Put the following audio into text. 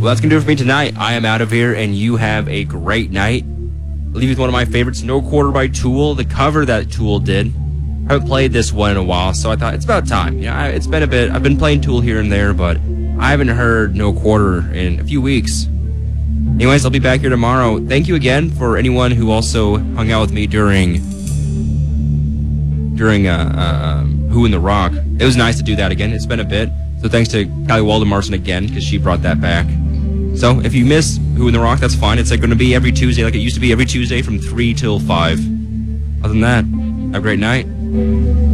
Well, that's going to do it for me tonight. I am out of here, and you have a great night. I'll leave you with one of my favorites, No Quarter by Tool, the cover that Tool did. I haven't played this one in a while, so I thought it's about time. It's been a bit. I've been playing Tool here and there, but I haven't heard No Quarter in a few weeks. Anyways, I'll be back here tomorrow. Thank you again for anyone who also hung out with me during Who in the Rock. It was nice to do that again. It's been a bit. So thanks to Callie Walden-Marson again, because she brought that back. So if you miss Who in the Rock, that's fine. It's going to be every Tuesday, like it used to be every Tuesday from 3 till 5. Other than that, have a great night.